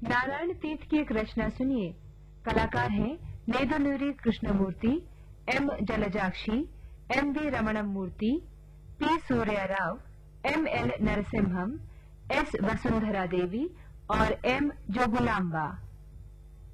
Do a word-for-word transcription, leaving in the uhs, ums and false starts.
नारायण तीर्थ की एक रचना सुनिए। कलाकार हैं नेदुनूरी Krishnamurthy, M जलजाक्षी, M we रमणम Murthy, P Surya Rao, M L Narasimham, S Vasundhara देवी और एम जोगुलांबा।